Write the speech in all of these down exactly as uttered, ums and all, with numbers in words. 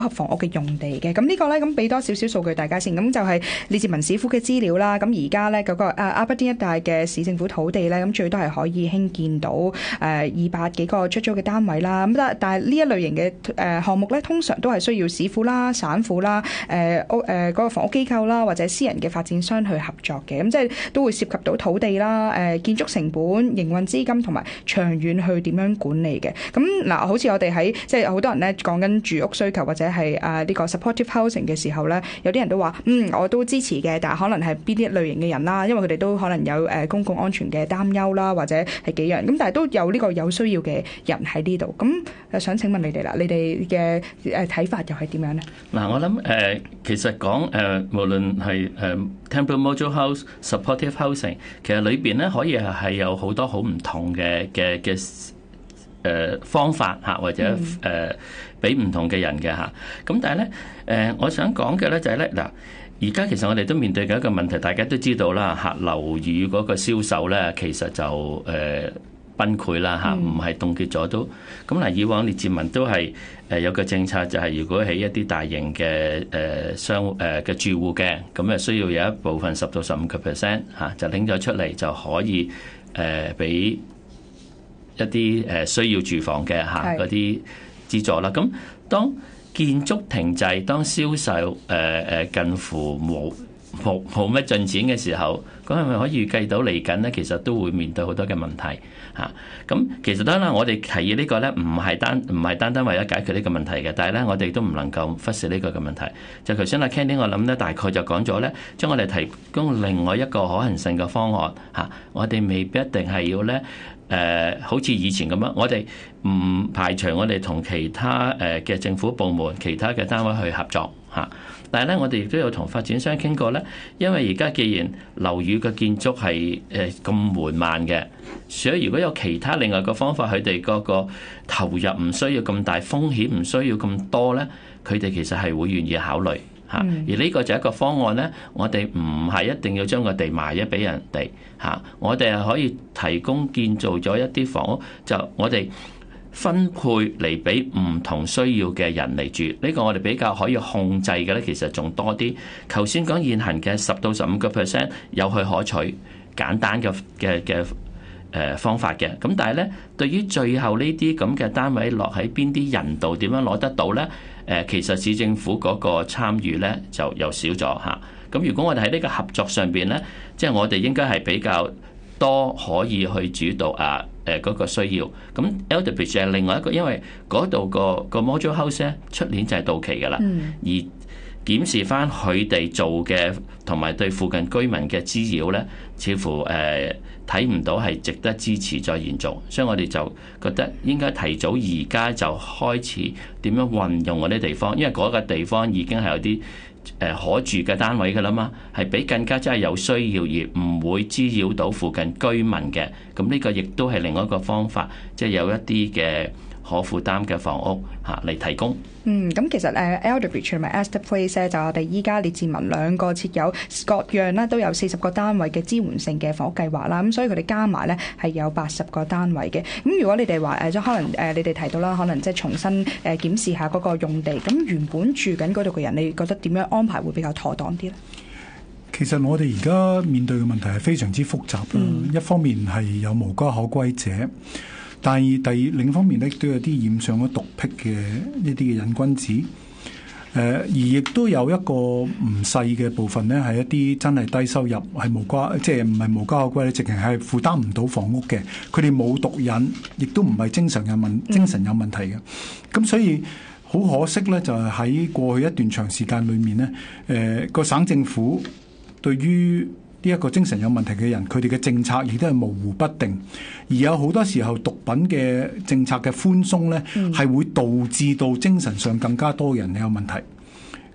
合房屋嘅用地嘅。咁呢個咧，咁俾多少少數據大家先。咁就係列治文市府嘅資料啦。咁而家咧嗰個誒阿伯丁一帶嘅市政府土地咧，咁最多係可以興建到誒二百幾個出租嘅單位啦。咁但但係呢一類型嘅誒項目咧，通常都係需要市府啦、省府啦、誒屋誒嗰個房屋機構啦，或者私人嘅發展商去合作嘅。咁即係都會涉及到土地啦、誒建築成本、營運資金同埋長遠去點樣管理嘅。咁嗱，好似我哋喺即係好多人咧講緊住屋需求或者係誒呢個 supportive housing 嘅時候咧，有啲人都話嗯我都支持嘅，但係可能係邊啲類型嘅人啦，因為佢哋都可能有誒公共安全嘅擔憂啦，或者係幾樣咁，但係都有呢個有需要嘅人喺呢度。咁誒想請問你哋啦，你哋嘅誒睇法又係點樣咧？ 嗱，我諗誒、呃、其實講誒、呃、無論係誒、呃、temporary module house、supportive housing， 其實裏邊咧可以係有好多好唔同嘅嘅嘅誒方法嚇，或者誒俾唔同嘅人嘅嚇。咁但係咧誒，我想講嘅咧就係咧嗱，而家其實我哋都面對緊一個問題，大家都知道啦嚇，樓宇嗰個銷售咧其實就誒、呃、崩潰啦嚇，唔係凍結咗都。咁嗱，以往列治文都係誒有個政策，就係如果喺一啲大型嘅誒商誒嘅住戶嘅，咁誒需要有一部分十到十五個 percent 嚇，就拎咗出嚟就可以誒俾、呃、一啲誒需要住房嘅嚇嗰啲資助啦。咁當建築停滯，當銷售誒誒、呃、近乎冇冇冇乜進展嘅時候，咁係咪可以預計到嚟緊咧？其實都會面對好多嘅問題嚇。咁、啊、其實當然啦，我哋提議呢個咧唔係單唔係單單為咗解決呢個問題嘅，但係咧我哋都唔能夠忽視呢個嘅問題。就頭先阿 Candy 我諗咧大概就講咗咧，將我哋提供另外一個可行性嘅方案嚇、啊，我哋未必一定係要咧。誒、呃，好似以前咁樣，我哋唔排除我哋同其他誒嘅政府部門、其他嘅單位去合作嚇。但係咧，我哋亦都有同發展商傾過咧，因為而家既然樓宇嘅建築係誒咁緩慢嘅，所以如果有其他另外嘅方法，佢哋嗰個投入唔需要咁大，風險唔需要咁多咧，佢哋其實係會願意考慮。而呢個就係一個方案咧，我哋唔係一定要將個地賣咗俾人哋嚇，我哋係可以提供建造咗一啲房屋，就我哋分配嚟俾唔同需要嘅人嚟住。呢個我哋比較可以控制嘅咧，其實仲多啲。頭先講現行嘅十到十五個 percent 有去可取簡單嘅嘅嘅誒方法嘅，咁但係咧，對於最後呢啲咁嘅單位落喺邊啲人度，點樣攞得到咧？誒，其實市政府嗰個參與咧就又少咗嚇。咁如果我哋喺呢個合作上邊咧，即係我哋應該係比較多可以去主導啊誒嗰個需要。咁 Elderbridge 係另外一個，因為嗰度個個 module house 咧出年就係到期㗎啦，嗯、而檢視翻佢哋做嘅同埋對附近居民嘅滋擾咧，似乎誒睇唔到係值得支持再延續，所以我哋就覺得應該提早而家就開始點樣運用嗰啲地方，因為嗰個地方已經係有啲誒可住嘅單位㗎啦嘛，係比更加真係有需要而唔會滋擾到附近居民嘅，咁呢個亦都係另外一個方法，即係有一啲嘅可負擔嘅房屋嚇嚟提供。 嗯，咁其實誒 Elderbridge 同埋 Astor Place 咧，就我哋依家列治文兩個設有各樣啦，都有四十個單位嘅支援性嘅房屋計劃啦。咁所以佢哋加埋咧係有八十個單位嘅。咁如果你哋話誒，即可能誒，你哋提到啦，可能即係重新誒檢視下嗰個用地。咁原本住緊嗰度嘅人，你覺得點樣安排會比較妥當啲咧？ 其實我哋而家面對嘅問題係非常之複雜啦。嗯、一方面係有無家可歸者。但係第二另一方面咧，都有啲染上咗毒癖嘅呢啲嘅癮君子，誒、呃、而亦都有一個唔細嘅部分咧，係一啲真係低收入，係無家，即係唔係無家可歸咧，直情係負擔唔到房屋嘅。佢哋冇毒癮，亦都唔係精神有問精神有問題嘅。咁所以好可惜咧，就係、是、喺過去一段長時間裏面咧，誒、呃、個省政府對於呢一個精神有問題嘅人，佢哋嘅政策亦都係模糊不定，而有好多時候毒品嘅政策嘅寬鬆咧，係、嗯、會導致到精神上更加多人有問題。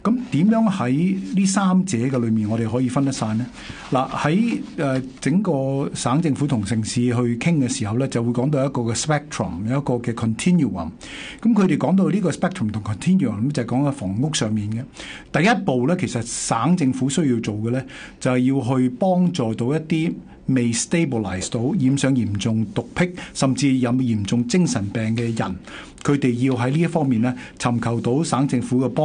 咁點樣喺呢三者嘅裏面，我哋可以分得散呢？嗱，喺誒整個省政府同城市去傾嘅時候咧，就會講到一個嘅 spectrum， 有一個嘅 continuum。咁佢哋講到呢個 spectrum 同 continuum 就係講喺房屋上面嘅。第一步咧，其實省政府需要做嘅咧，就係要去幫助到一啲未 stabilize 到染上嚴重毒癖，甚至有嚴重精神病嘅人，佢哋要喺呢一方面咧尋求到省政府嘅幫